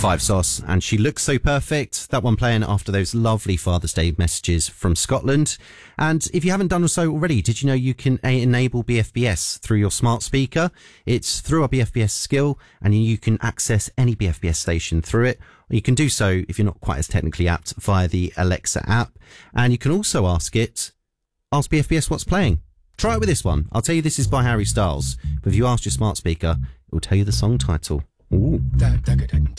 Five Sauce, and She Looks So Perfect. That one playing after those lovely Father's Day messages from Scotland. And if you haven't done so already, did you know you can enable BFBS through your smart speaker? It's through our BFBS skill, and you can access any BFBS station through it. Or you can do so, if you're not quite as technically apt, via the Alexa app. And you can also ask BFBS what's playing. Try it with this one. I'll tell you this is by Harry Styles, but if you ask your smart speaker, it will tell you the song title. Ooh.